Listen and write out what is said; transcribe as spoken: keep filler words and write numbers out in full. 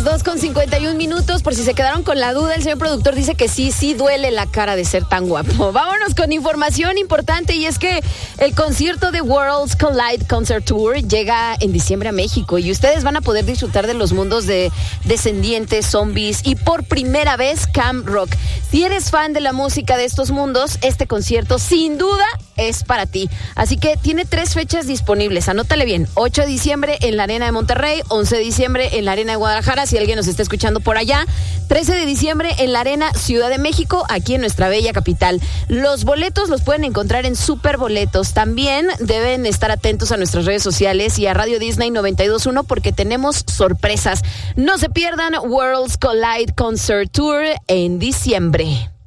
dos con cincuenta y un minutos. Por si se quedaron con la duda, el señor productor dice que sí, sí duele la cara de ser tan guapo. Vámonos con información importante, y es que el concierto de Worlds Collide Concert Tour llega en diciembre a México, y ustedes van a poder disfrutar de los mundos de Descendientes, Zombies y por primera vez Camp Rock. Si eres fan de la música de estos mundos, este concierto sin duda es para ti. Así que tiene tres fechas disponibles, anótale bien: ocho de diciembre en la Arena de Monterrey, once de diciembre en la Arena de Guadalajara, si alguien nos está escuchando por allá, trece de diciembre en la Arena Ciudad de México, aquí en nuestra bella capital. Los boletos los pueden encontrar en Superboletos. También deben estar atentos a nuestras redes sociales y a Radio Disney noventa y dos punto uno porque tenemos sorpresas. No se pierdan Worlds Collide Concert Tour en diciembre.